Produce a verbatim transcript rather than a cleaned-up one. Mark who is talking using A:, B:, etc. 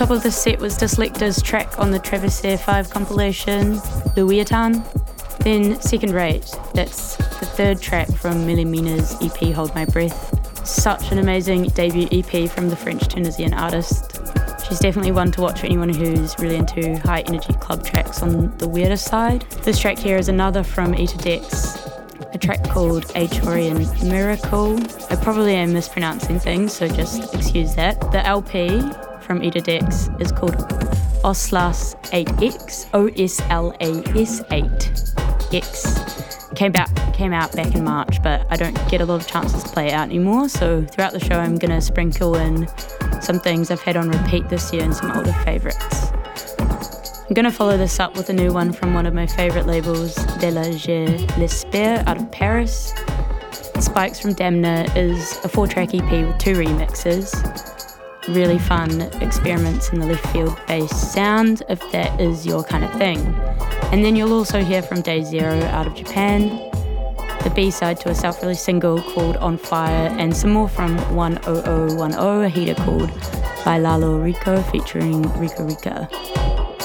A: Top of the set was Dyslekta's track on the Traversaire five compilation, Lewiatan. Then Second Rate, that's the third track from Melimina's E P Hold My Breath. Such an amazing debut E P from the French-Tunisian artist. She's definitely one to watch for anyone who's really into high energy club tracks on the weirder side. This track here is another from Ita Dex, a track called Atorian Miracle. I probably am mispronouncing things, so just excuse that. The L P from Ita Dex is called Oslas eight X, O S L A S eight X. Came out, came out back in March, but I don't get a lot of chances to play it out anymore, so throughout the show I'm going to sprinkle in some things I've had on repeat this year and some older favourites. I'm going to follow this up with a new one from one of my favourite labels, De La Je L'Espère, out of Paris. Spikes from Damner is a four-track E P with two remixes. Really fun experiments in the left field bass sound, if that is your kind of thing. And then you'll also hear from Day Zero out of Japan, the B-side to a self-released single called On Fire, and some more from one oh oh one oh, a heater called Bailalo Rico featuring Rika Rika.